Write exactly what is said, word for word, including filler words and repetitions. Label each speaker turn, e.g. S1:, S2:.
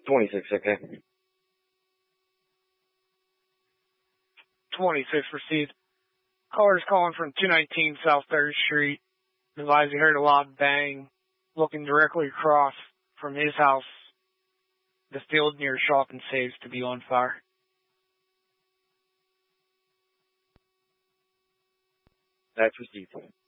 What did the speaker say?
S1: twenty-six, okay.
S2: twenty-six received. Caller's calling from two nineteen South third Street. Advised he heard a loud bang looking directly across from his house. The field near Shop and Saves to be on fire.
S1: That's received.